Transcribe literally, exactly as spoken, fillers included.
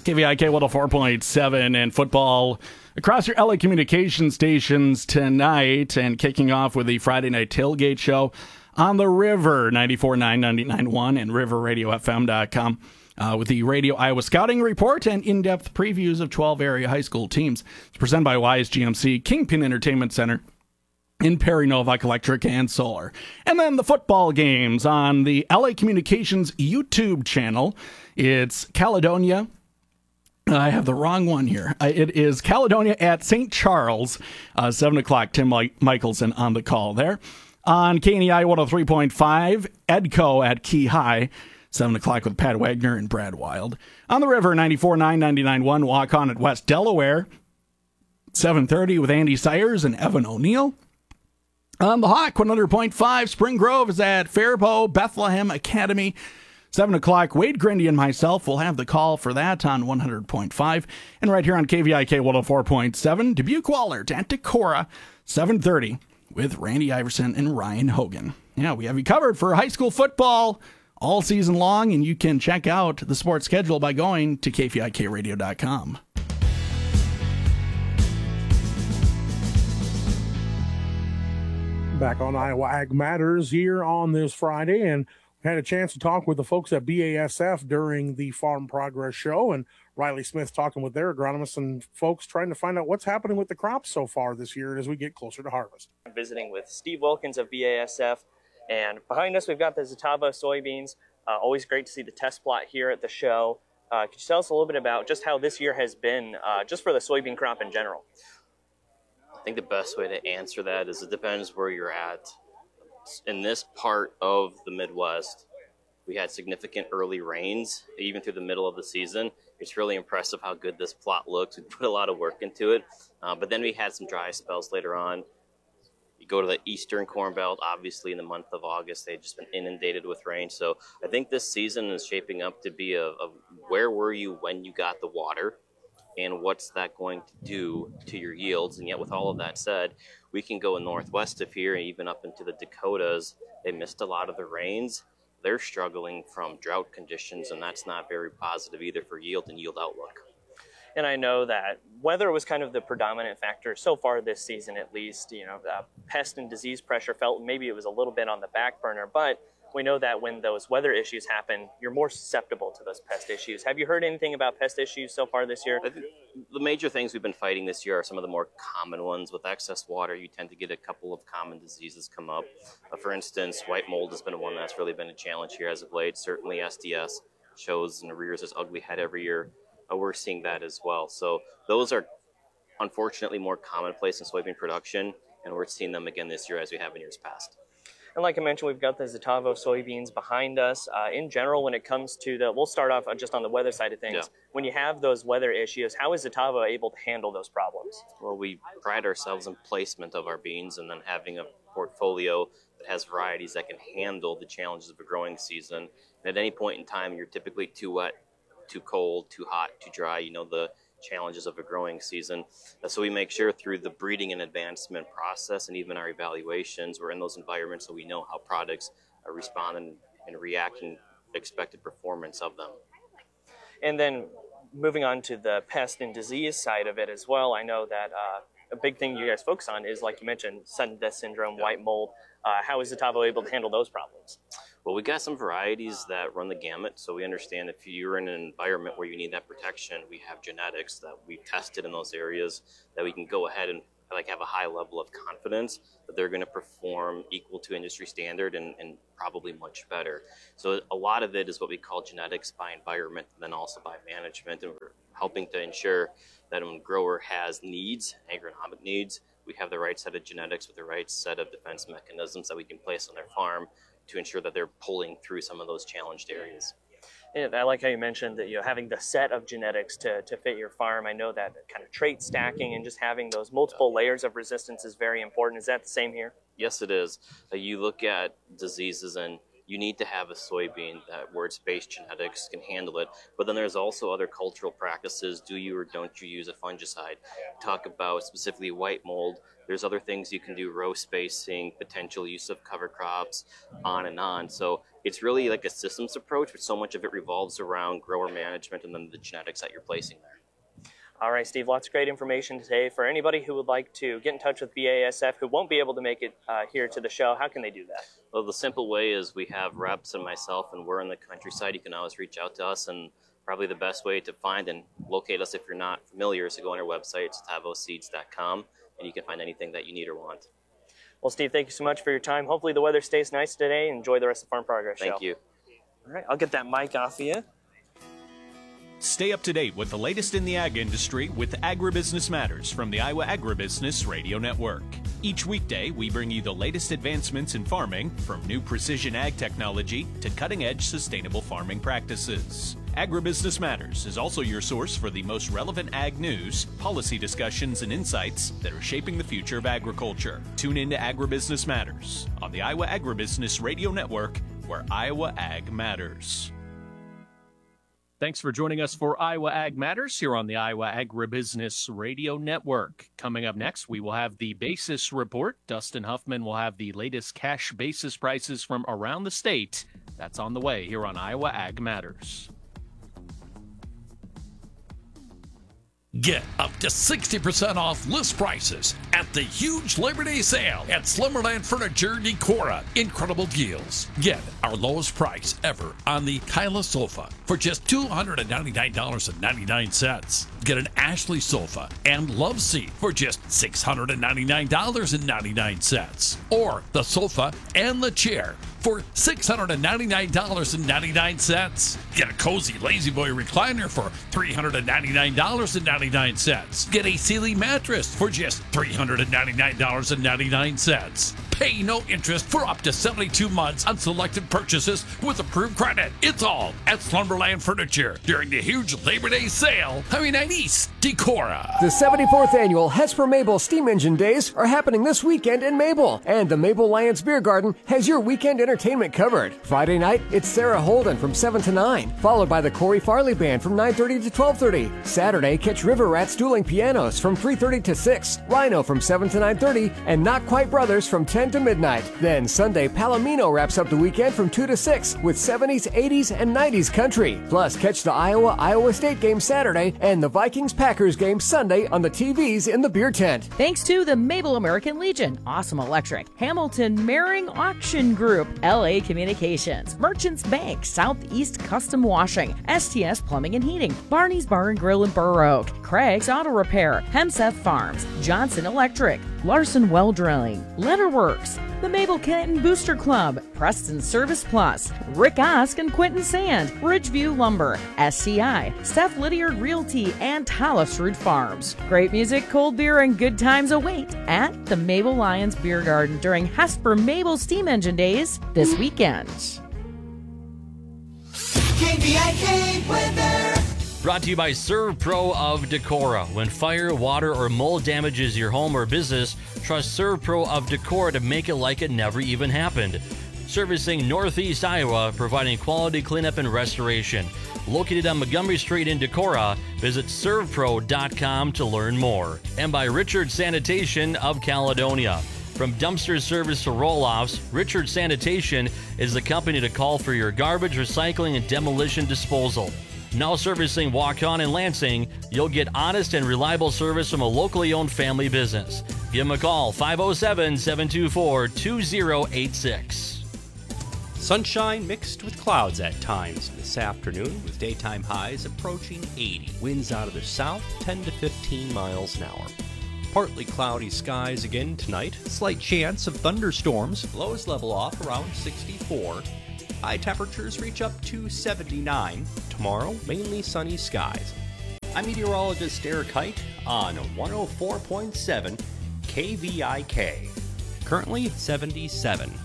K V I K one oh four point seven and football across your L A communication stations tonight, and kicking off with the Friday night tailgate show on the River, ninety-four point nine, ninety-nine point one, and river radio f m dot com. Uh, with the Radio Iowa Scouting Report and in-depth previews of twelve area high school teams. It's presented by Wise G M C, Kingpin Entertainment Center, in Perry Novak Electric and Solar. And then the football games on the L A Communications YouTube channel. It's Caledonia. I have the wrong one here. Uh, it is Caledonia at Saint Charles, uh, seven o'clock. Tim Mi- Michelson on the call there. On K N E I one oh three point five, Edco at Key High, seven o'clock with Pat Wagner and Brad Wild. On the River, ninety-four point nine, ninety-nine point one, Walk On at West Delaware, seven thirty with Andy Sayers and Evan O'Neill. On the Hawk, one hundred point five, Spring Grove is at Faribault Bethlehem Academy, seven o'clock. Wade Grindy and myself will have the call for that on one hundred point five. And right here on K V I K one oh four point seven, Dubuque Wahlert at Decorah, seven thirty with Randy Iverson and Ryan Hogan. Yeah, we have you covered for high school football all season long, and you can check out the sports schedule by going to k v i k radio dot com. Back on Iowa Ag Matters here on this Friday, and we had a chance to talk with the folks at B A S F during the Farm Progress Show, and Riley Smith talking with their agronomists and folks trying to find out what's happening with the crops so far this year as we get closer to harvest. I'm visiting with Steve Wilkins of B A S F, and behind us we've got the Zetava soybeans. Uh, always great to see the test plot here at the show. Uh, could you tell us a little bit about just how this year has been uh, just for the soybean crop in general? I think the best way to answer that is it depends where you're at. In this part of the Midwest, we had significant early rains, even through the middle of the season. It's really impressive how good this plot looks. We put a lot of work into it, uh, but then we had some dry spells later on. You go to the eastern Corn Belt, obviously in the month of August, they've just been inundated with rain. So I think this season is shaping up to be a, a where were you when you got the water, and what's that going to do to your yields. And yet with all of that said, we can go northwest of here and even up into the Dakotas. They missed a lot of the rains. They're struggling from drought conditions, and that's not very positive either for yield and yield outlook. And I know that weather was kind of the predominant factor so far this season, at least. You know, uh, pest and disease pressure felt maybe it was a little bit on the back burner, but we know that when those weather issues happen, you're more susceptible to those pest issues. Have you heard anything about pest issues so far this year? I think the major things we've been fighting this year are some of the more common ones. With excess water, you tend to get a couple of common diseases come up. Uh, for instance, white mold has been one that's really been a challenge here as of late. Certainly S D S shows and rears its ugly head every year. Uh, we're seeing that as well. So those are unfortunately more commonplace in soybean production, and we're seeing them again this year as we have in years past. And like I mentioned, we've got the Zetavo soybeans behind us. Uh, in general, when it comes to the, we'll start off just on the weather side of things. Yeah. When you have those weather issues, how is Zetavo able to handle those problems? Well, we pride ourselves in placement of our beans and then having a portfolio that has varieties that can handle the challenges of a growing season. And at any point in time, you're typically too wet, too cold, too hot, too dry. You know the challenges of a growing season. So we make sure through the breeding and advancement process and even our evaluations, we're in those environments so we know how products respond and, and react and expected performance of them. And then moving on to the pest and disease side of it as well, I know that uh, a big thing you guys focus on is, like you mentioned, sudden death syndrome, yeah. white mold. Uh, how is Zetavo able to handle those problems? Well, we got some varieties that run the gamut, so we understand if you're in an environment where you need that protection, we have genetics that we've tested in those areas that we can go ahead and like have a high level of confidence that they're going to perform equal to industry standard and, and probably much better. So a lot of it is what we call genetics by environment, and then also by management, and we're helping to ensure that when a grower has needs, agronomic needs, we have the right set of genetics with the right set of defense mechanisms that we can place on their farm to ensure that they're pulling through some of those challenged areas. And I like how you mentioned that, you know, having the set of genetics to, to fit your farm. I know that kind of trait stacking and just having those multiple layers of resistance is very important. Is that the same here? Yes, it is. Uh, you look at diseases and you need to have a soybean that where it's based genetics can handle it. But then there's also other cultural practices. Do you or don't you use a fungicide? Talk about specifically white mold. There's other things you can do, row spacing, potential use of cover crops, on and on. So it's really like a systems approach, but so much of it revolves around grower management and then the genetics that you're placing there. All right, Steve, lots of great information today. For anybody who would like to get in touch with B A S F who won't be able to make it uh, here to the show, how can they do that? Well, the simple way is we have reps and myself, and we're in the countryside. You can always reach out to us, and probably the best way to find and locate us if you're not familiar is to go on our website. It's tavo seeds dot com, and you can find anything that you need or want. Well, Steve, thank you so much for your time. Hopefully the weather stays nice today. Enjoy the rest of Farm Progress Show. Thank you. All right, I'll get that mic off of you. Stay up to date with the latest in the ag industry with Agribusiness Matters from the Iowa Agribusiness Radio Network. Each weekday, we bring you the latest advancements in farming, from new precision ag technology to cutting-edge sustainable farming practices. Agribusiness Matters is also your source for the most relevant ag news, policy discussions, and insights that are shaping the future of agriculture. Tune in to Agribusiness Matters on the Iowa Agribusiness Radio Network, where Iowa Ag matters. Thanks for joining us for Iowa Ag Matters here on the Iowa Agribusiness Radio Network. Coming up next, we will have the Basis Report. Dustin Huffman will have the latest cash basis prices from around the state. That's on the way here on Iowa Ag Matters. Get up to sixty percent off list prices at the huge Labor Day sale at Slumberland Furniture Decorah. Incredible deals. Get our lowest price ever on the Kyla sofa for just two hundred ninety-nine dollars and ninety-nine cents. Get an Ashley sofa and love seat for just six hundred ninety-nine dollars and ninety-nine cents. Or the sofa and the chair for six hundred ninety-nine dollars and ninety-nine cents. Get a cozy Lazy Boy recliner for three hundred ninety-nine dollars and ninety-nine cents. Get a Sealy mattress for just three hundred ninety-nine dollars and ninety-nine cents. Pay no interest for up to seventy-two months on selected purchases with approved credit. It's all at Slumberland Furniture during the huge Labor Day sale. Highway nine East, Decorah. The seventy-fourth annual Hesper Mabel Steam Engine Days are happening this weekend in Mabel, and the Mabel Lions Beer Garden has your weekend entertainment covered. Friday night, it's Sarah Holden from seven to nine, followed by the Corey Farley Band from nine thirty to twelve thirty. Saturday, catch River Rats Dueling Pianos from three thirty to six, Rhino from seven to nine thirty, and Not Quite Brothers from ten to midnight. Then Sunday, Palomino wraps up the weekend from two to six with seventies, eighties, and nineties country. Plus, catch the Iowa-Iowa State game Saturday and the Vikings-Packers game Sunday on the T Vs in the beer tent. Thanks to the Mabel American Legion, Awesome Electric, Hamilton Mehring Auction Group, L A Communications, Merchants Bank, Southeast Custom Washing, S T S Plumbing and Heating, Barney's Bar and Grill in Burr Oak, Craig's Auto Repair, Hemseth Farms, Johnson Electric, Larson Well Drilling, Letterworks, the Mabel Canton Booster Club, Preston Service Plus, Rick Osk and Quentin Sand, Ridgeview Lumber, S C I, Steph Lydiard Realty, and Hollisrud Farms. Great music, cold beer, and good times await at the Mabel Lions Beer Garden during Hesper Mabel Steam Engine Days this weekend. K V I K weather. Brought to you by ServPro of Decorah. When fire, water, or mold damages your home or business, trust ServPro of Decorah to make it like it never even happened. Servicing Northeast Iowa, providing quality cleanup and restoration. Located on Montgomery Street in Decorah, visit serv pro dot com to learn more. And by Richard Sanitation of Caledonia. From dumpster service to roll-offs, Richard Sanitation is the company to call for your garbage, recycling, and demolition disposal. Now servicing Waukon and Lansing, you'll get honest and reliable service from a locally owned family business. Give them a call, five oh seven, seven two four, two oh eight six. Sunshine mixed with clouds at times this afternoon, with daytime highs approaching eighty. Winds out of the south, ten to fifteen miles an hour. Partly cloudy skies again tonight. Slight chance of thunderstorms. Lows level off around sixty-four. High temperatures reach up to seventy-nine. Tomorrow, mainly sunny skies. I'm meteorologist Eric Height on one oh four point seven K V I K. Currently seventy-seven.